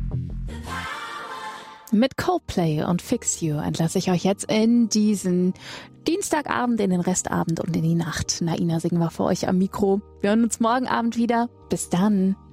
Mit Coldplay und Fix You entlasse ich euch jetzt in diesen Dienstagabend, in den Restabend und in die Nacht. Naina Singh war für euch am Mikro. Wir hören uns morgen Abend wieder. Bis dann.